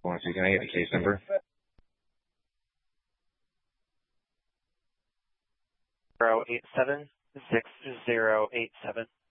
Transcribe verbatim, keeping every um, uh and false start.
Hold on, so can I get the case number? Zero eight seven six zero eight seven.